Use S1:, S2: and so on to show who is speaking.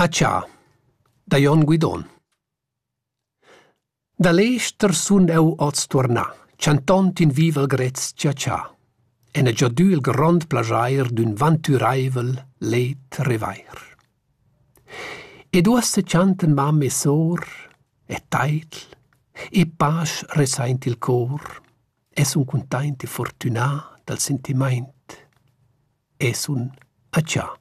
S1: Acià, da Jon Guidon. Da l'ester sun eu oz tuornà, chantant in vivel grez ciacià, en a giadù il grond plaschair d'un vanturaivel let revair. Ed uossa chantan mam e sor, e taitl, e pas resaint il cor, e sun cuntaint e fortunà dal sentiment, e sun acià.